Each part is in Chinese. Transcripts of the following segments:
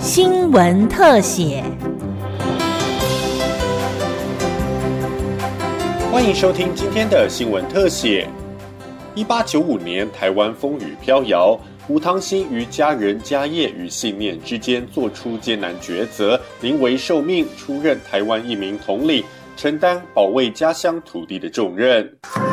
新闻特写。 欢迎收听今天的新闻特写。1895年，台湾风雨飘摇，吴汤兴于家人、家业与信念之间做出艰难抉择，临危受命，出任台湾一名统领，承担保卫家乡土地的重任。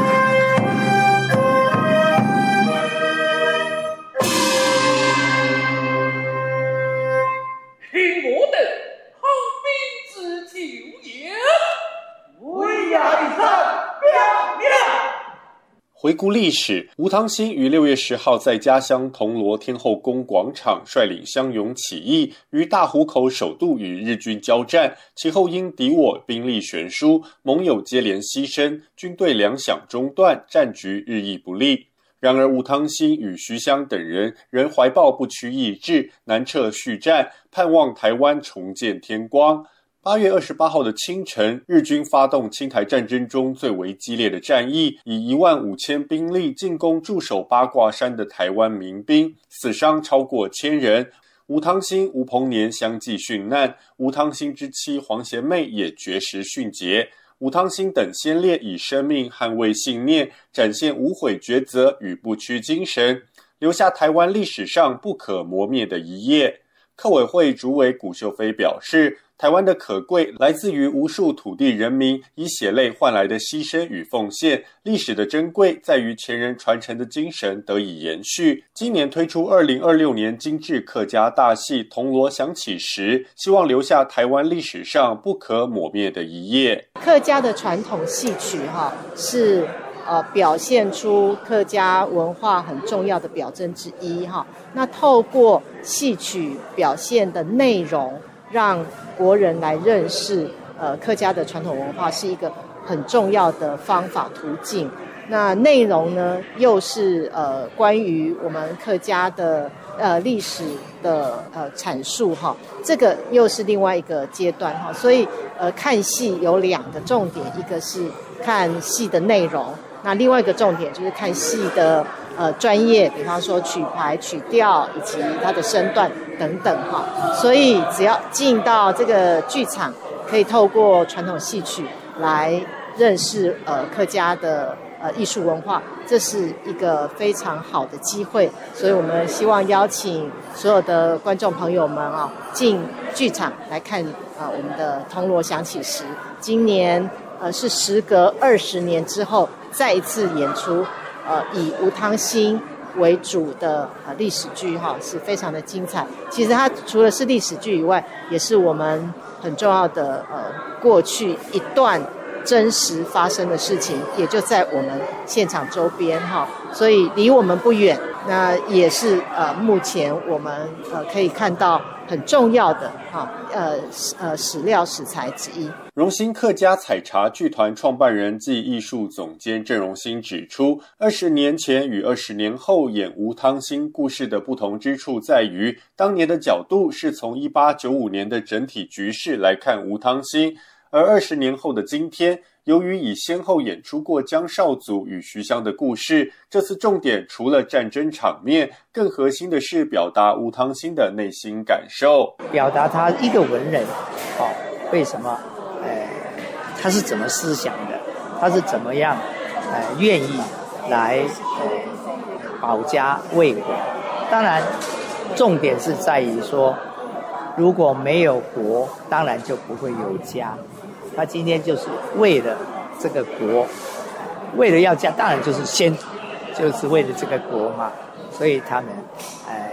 回顾历史，吴汤兴于6月10号在家乡铜锣天后宫广场率领乡勇起义，于大湖口首度与日军交战，其后因敌我兵力悬殊，盟友接连牺牲，军队粮饷中断，战局日益不利。然而吴汤兴与徐湘等人仍怀抱不屈意志，南撤续战，盼望台湾重见天光。8月28号的清晨，日军发动侵台战争中最为激烈的战役，以15000兵力进攻驻守八卦山的台湾民兵，死伤超过1000人。吴汤兴、吴鹏年相继殉难，吴汤兴之妻黄贤妹也绝食殉节。吴汤兴等先烈以生命捍卫信念，展现无悔抉择与不屈精神，留下台湾历史上不可磨灭的一页。客委会主委古秀飞表示，台湾的可贵来自于无数土地人民以血泪换来的牺牲与奉献，历史的珍贵在于前人传承的精神得以延续。今年推出2026年精致客家大戏《铜锣响起时》，希望留下台湾历史上不可抹灭的一页。 客家的传统戏曲是表现出客家文化很重要的表征之一那透过戏曲表现的内容，让国人来认识客家的传统文化是一个很重要的方法途径。那内容呢，又是关于我们客家的历史的阐述这个又是另外一个阶段所以看戏有2个重点，一个是看戏的内容，那另外一个重点就是看戏的专业，比方说曲牌、曲调以及它的身段等等所以只要进到这个剧场，可以透过传统戏曲来认识客家的艺术文化，这是一个非常好的机会。所以我们希望邀请所有的观众朋友们进剧场来看我们的铜锣响起时。今年是时隔20年之后再一次演出以吴汤兴为主的历史剧是非常的精彩。其实它除了是历史剧以外，也是我们很重要的过去一段真实发生的事情，也就在我们现场周边所以离我们不远。那也是目前我们可以看到很重要的史料史材之一。 荣兴客家采茶剧团创办人暨艺术总监郑荣兴指出，20年前与20年后演吴汤兴故事的不同之处在于，当年的角度是从1895年的整体局势来看吴汤兴，而20年后的今天，由于已先后演出过江少祖与徐湘的故事，这次重点除了战争场面，更核心的是表达吴汤兴的内心感受， 表达他一个文人为什么他是怎么思想的，他是怎么样愿意来保家卫国。当然重点是在于说，如果没有国，当然就不会有家。他今天就是为了这个国，为了要家，当然就是为了这个国嘛。所以他们